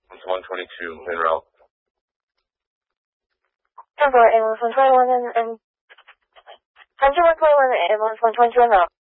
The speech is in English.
It's 122 en route. 10-4, ambulance 121 and 10-121, ambulance 122 en route.